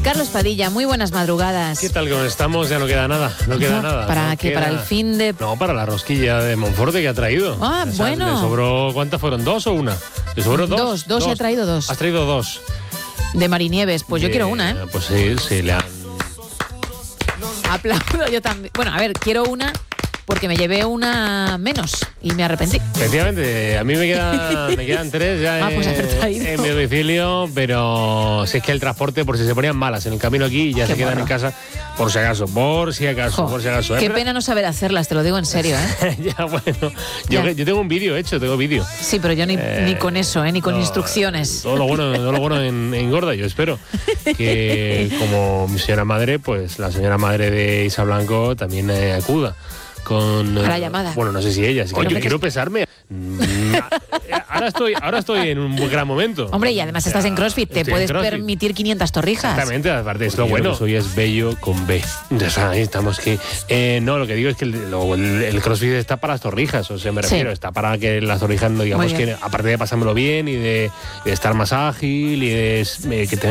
Carlos Padilla, muy buenas madrugadas. ¿Qué tal? ¿Cómo estamos? Ya no queda nada. No queda nada. ¿Para no qué? queda... ¿Para el fin de...? No, para la rosquilla de Monforte que ha traído. Ah, O sea, bueno. ¿Le sobró cuántas fueron? ¿2 o una? ¿Le sobró dos? Dos, he traído dos. Has traído dos. De Marinieves, pues yo quiero una, ¿eh? Pues sí, le han... Aplaudo yo también. Bueno, a ver, quiero una porque me llevé una menos y me arrepentí. Efectivamente, a mí me quedan 3 ya pues haber traído. en mi domicilio, pero si es que el transporte, por si se ponían malas en el camino aquí, ya Qué se quedan morro. en casa, por si acaso. Qué pena no saber hacerlas, te lo digo en serio, ¿eh? Ya, bueno, Ya. yo tengo un vídeo hecho, vídeo. Sí, pero yo ni con eso, ni con No, instrucciones. Todo lo bueno engorda, yo espero. Que como mi señora madre, pues la señora madre de Isa Blanco también acuda. Con A la llamada. Bueno, no sé si ella. Pero Yo quiero pesarme. Ahora estoy en un gran momento. Hombre, y además estás en CrossFit, te Estoy en puedes CrossFit. permitir 500 torrijas. Exactamente, aparte es lo bueno. Soy es bello con B. O sea, ahí estamos que... no, lo que digo es que el CrossFit está para las torrijas, o sea, me refiero, está para que las torrijas, no digamos que, aparte de pasármelo bien y de estar más ágil y de que